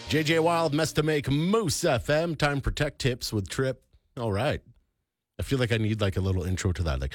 JJ Wild, Mess to Make, Moose FM. Time for tech tips with Trip. All right. I feel like I need like a little intro to that. Like,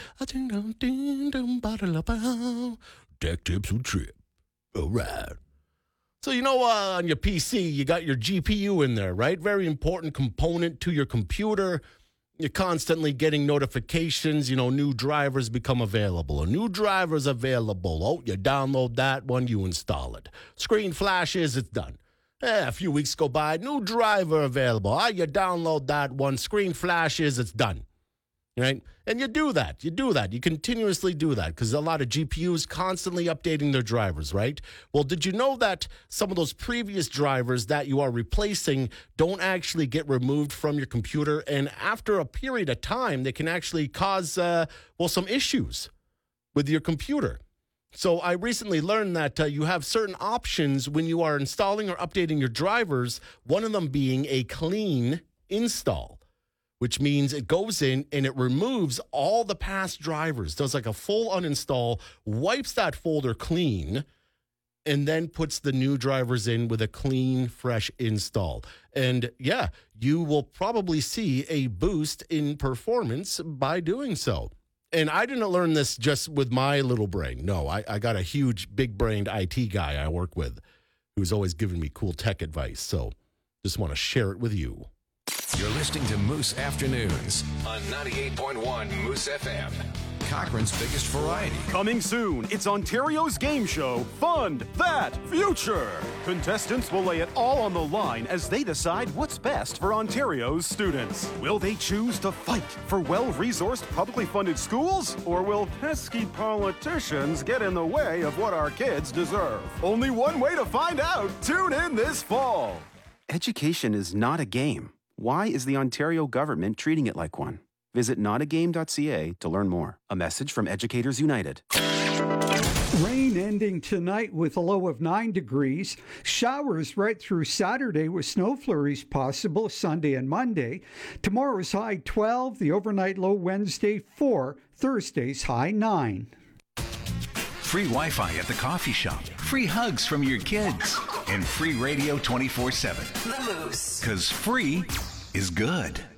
tech tips with Trip. All right. So, on your PC, you got your GPU in there, right? Very important component to your computer. You're constantly getting notifications, new drivers become available. A new driver's available. Oh, you download that one, you install it. Screen flashes, it's done. A few weeks go by, new driver available. You download that one, screen flashes, it's done. Right? And you do that. You continuously do that because a lot of GPUs constantly updating their drivers, right? Well, did you know that some of those previous drivers that you are replacing don't actually get removed from your computer? And after a period of time, they can actually cause, some issues with your computer. So I recently learned that you have certain options when you are installing or updating your drivers, one of them being a clean install, which means it goes in and it removes all the past drivers, does like a full uninstall, wipes that folder clean, and then puts the new drivers in with a clean, fresh install. And yeah, you will probably see a boost in performance by doing so. And I didn't learn this just with my little brain. No, I got a huge, big-brained IT guy I work with who's always giving me cool tech advice. So just want to share it with you. You're listening to Moose Afternoons on 98.1 Moose FM. Cochrane's biggest variety. Coming soon, it's Ontario's game show, Fund That Future. Contestants will lay it all on the line as they decide what's best for Ontario's students. Will they choose to fight for well-resourced, publicly funded schools? Or will pesky politicians get in the way of what our kids deserve? Only one way to find out. Tune in this fall. Education is not a game. Why is the Ontario government treating it like one? Visit notagame.ca to learn more. A message from Educators United. Rain ending tonight with a low of 9 degrees. Showers right through Saturday with snow flurries possible Sunday and Monday. Tomorrow's high 12, the overnight low Wednesday 4, Thursday's high 9. Free Wi-Fi at the coffee shop. Free hugs from your kids. And free radio 24/7. The Moose. Because free is good.